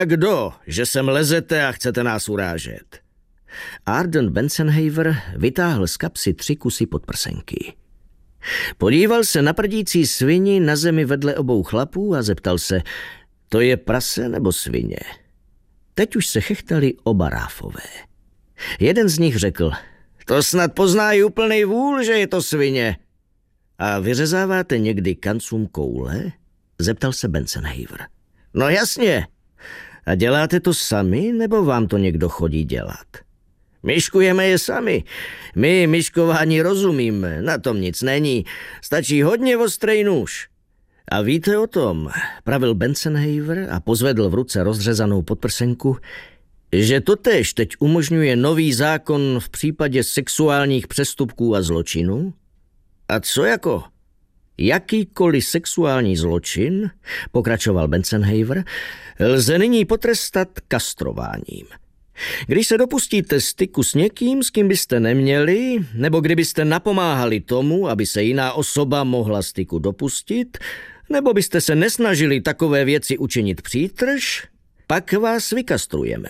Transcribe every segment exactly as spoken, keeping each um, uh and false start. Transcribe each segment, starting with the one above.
Kdo? Že sem lezete a chcete nás urážet? Arden Bensenhaver vytáhl z kapsy tři kusy podprsenky. Podíval se na prdící svini na zemi vedle obou chlapů a zeptal se, to je prase nebo svině? Teď už se chechtali oba Ráfové. Jeden z nich řekl, to snad pozná úplnej vůl, že je to svině. A vyřezáváte někdy kancům koule? Zeptal se Bensenhaver. No jasně. A děláte to sami, nebo vám to někdo chodí dělat? Myškujeme je sami. My myškování rozumíme, na tom nic není. Stačí hodně ostrej nůž. A víte o tom, pravil Bensenhaver a pozvedl v ruce rozřezanou podprsenku, že totéž teď umožňuje nový zákon v případě sexuálních přestupků a zločinů? A co jako? Jakýkoliv sexuální zločin, pokračoval Bensenhaver, lze nyní potrestat kastrováním. Když se dopustíte styku s někým, s kým byste neměli, nebo kdybyste napomáhali tomu, aby se jiná osoba mohla styku dopustit, nebo byste se nesnažili takové věci učinit přítrž, pak vás vykastrujeme.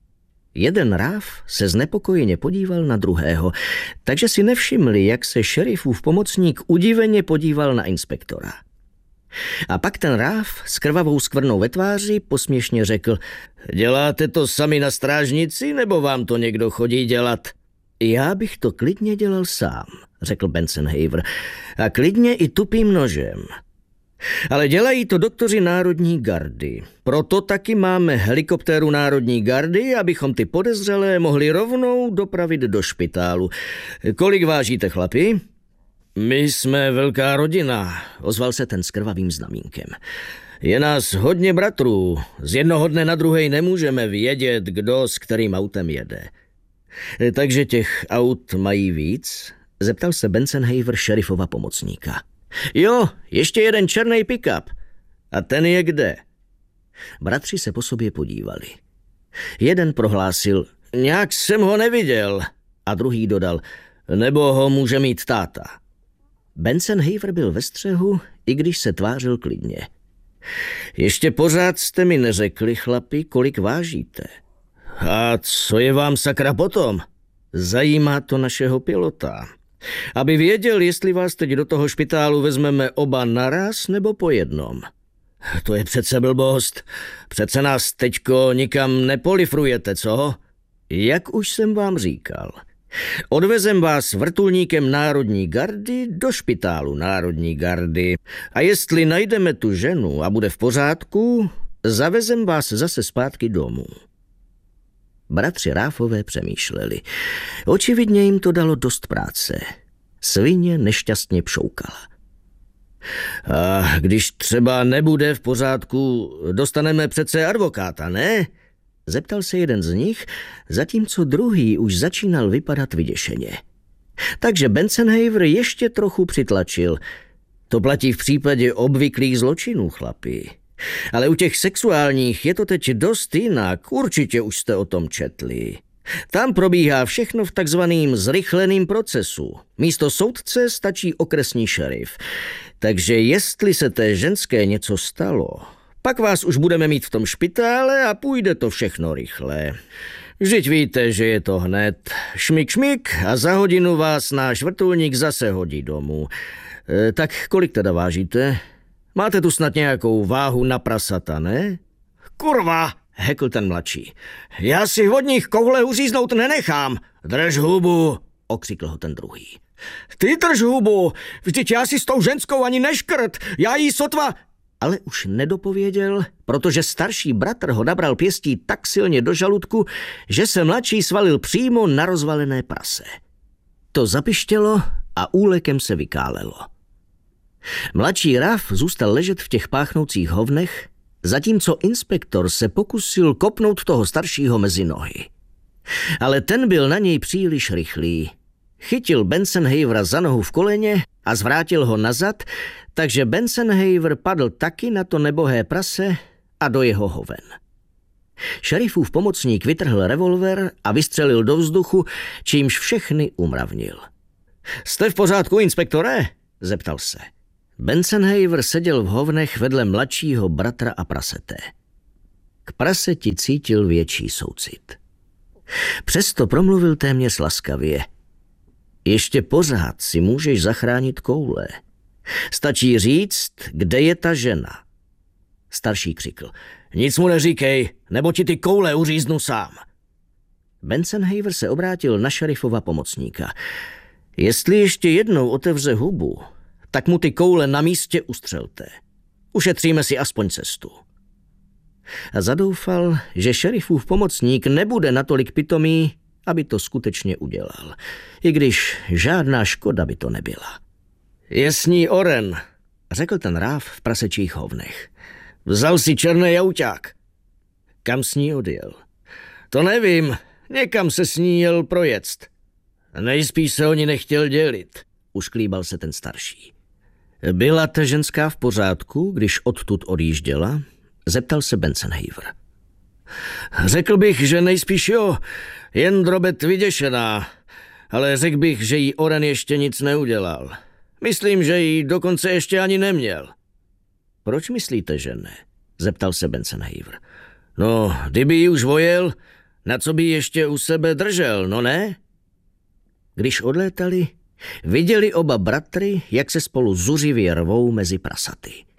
Jeden Ráf se znepokojeně podíval na druhého, takže si nevšimli, jak se šerifův pomocník udiveně podíval na inspektora. A pak ten Ráf s krvavou skvrnou ve tváři posměšně řekl, děláte to sami na strážnici, nebo vám to někdo chodí dělat? Já bych to klidně dělal sám, řekl Bensenhaver, a klidně i tupým nožem. Ale dělají to doktoři Národní gardy. Proto taky máme helikoptéru Národní gardy, abychom ty podezřelé mohli rovnou dopravit do špitálu. Kolik vážíte, chlapi? My jsme velká rodina, ozval se ten s krvavým znamínkem. Je nás hodně bratrů. Z jednoho dne na druhej nemůžeme vědět, kdo s kterým autem jede. Takže těch aut mají víc? Zeptal se Bensenhaver šerifova pomocníka. Jo, ještě jeden černý pick-up. A ten je kde? Bratři se po sobě podívali. Jeden prohlásil, nějak jsem ho neviděl. A druhý dodal, nebo ho může mít táta. Bensenhaver byl ve střehu, i když se tvářil klidně. Ještě pořád jste mi neřekli, chlapi, kolik vážíte. A co je vám sakra potom? Zajímá to našeho pilota. Aby věděl, jestli vás teď do toho špitálu vezmeme oba naraz nebo po jednom. To je přece blbost. Přece nás teďko nikam nepolifrujete, co? Jak už jsem vám říkal. Odvezem vás vrtulníkem Národní gardy do špitálu Národní gardy. A jestli najdeme tu ženu a bude v pořádku, zavezem vás zase zpátky domů. Bratři Ráfové přemýšleli. Očividně jim to dalo dost práce. Svině nešťastně pšoukala. A když třeba nebude v pořádku, dostaneme přece advokáta, ne? Zeptal se jeden z nich, zatímco druhý už začínal vypadat vyděšeně. Takže Bensenhaver ještě trochu přitlačil. To platí v případě obvyklých zločinů, chlapi. Ale u těch sexuálních je to teď dost jinak, určitě už jste o tom četli. Tam probíhá všechno v takzvaným zrychleným procesu. Místo soudce stačí okresní šerif. Takže jestli se té ženské něco stalo, pak vás už budeme mít v tom špitále a půjde to všechno rychle. Vždyť víte, že je to hned. Šmik, šmik a za hodinu vás náš vrtulník zase hodí domů. E, tak kolik teda vážíte? Máte tu snad nějakou váhu na prasata, ne? Kurva, hekl ten mladší. Já si od nich koule uříznout nenechám. Drž hubu, okřikl ho ten druhý. Ty drž hubu, vždyť já si s tou ženskou ani neškrt, já jí sotva... Ale už nedopověděl, protože starší bratr ho nabral pěstí tak silně do žaludku, že se mladší svalil přímo na rozvalené prase. To zapištělo a úlekem se vykálelo. Mladší Ráf zůstal ležet v těch páchnoucích hovnech, zatímco inspektor se pokusil kopnout toho staršího mezi nohy. Ale ten byl na něj příliš rychlý. Chytil Bensenhavera za nohu v koleně a zvrátil ho nazad, takže Bensenhaver padl taky na to nebohé prase a do jeho hoven. Šerifův pomocník vytrhl revolver a vystřelil do vzduchu, čímž všechny umravnil. Jste v pořádku, inspektore? Zeptal se. Bensenhaver seděl v hovnech vedle mladšího bratra a prasete. K praseti cítil větší soucit. Přesto promluvil téměř laskavě. Ještě pořád si můžeš zachránit koule. Stačí říct, kde je ta žena. Starší křikl. Nic mu neříkej, nebo ti ty koule uříznu sám. Bensenhaver se obrátil na šerifova pomocníka. Jestli ještě jednou otevře hubu, tak mu ty koule na místě ustřelte. Ušetříme si aspoň cestu. A zadoufal, že šerifův pomocník nebude natolik pitomý, aby to skutečně udělal. I když žádná škoda by to nebyla. Je s ní Oren, řekl ten ráv v prasečích hovnech. Vzal si černý auták. Kam s ní odjel? To nevím, někam se s ní jel projet. Nejspíš se o ní nechtěl dělit, ušklíbal se ten starší. Byla ta ženská v pořádku, když odtud odjížděla? Zeptal se Bensenhaver. Řekl bych, že nejspíš jo, jen drobet vyděšená, ale řekl bych, že jí Oren ještě nic neudělal. Myslím, že jí dokonce ještě ani neměl. Proč myslíte, že ne? Zeptal se Bensenhaver. No, kdyby ji už vojel, na co by ještě u sebe držel, no ne? Když odlétali, viděli oba bratry, jak se spolu zuřivě rvou mezi prasaty.